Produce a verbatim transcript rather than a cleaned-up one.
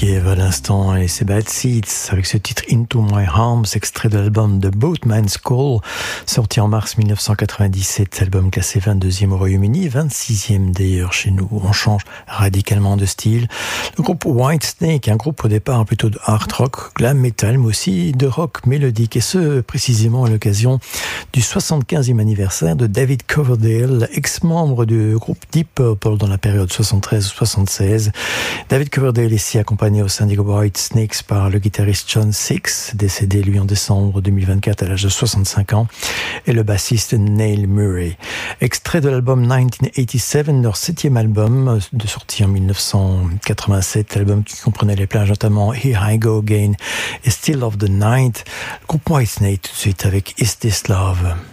Give à l'instant et c'est Bad Seeds avec ce titre Into My Arms, extrait de l'album The Boatman's Call, sorti en mars mille neuf cent quatre-vingt-dix-sept, album classé vingt-deuxième au Royaume-Uni, vingt-sixième d'ailleurs chez nous. On change radicalement de style. Le groupe Whitesnake, un groupe au départ plutôt de hard rock, glam metal, mais aussi de rock mélodique, et ce précisément à l'occasion du soixante-quinzième anniversaire de David Coverdale, ex-membre du groupe Deep Purple dans la période soixante-treize soixante-seize. David Coverdale ici accompagné au sein des Whitesnakes par le guitariste John Six, décédé lui en décembre deux mille vingt-quatre à l'âge de soixante-cinq ans, et le bassiste Neil Murray. Extrait de l'album dix-neuf quatre-vingt-dix-sept, leur septième album, de sortie en mille neuf cent quatre-vingt-sept, album qui comprenait les plages notamment Here I Go Again et Still of the Night. Le groupe Whitesnake tout de suite avec Is This Love?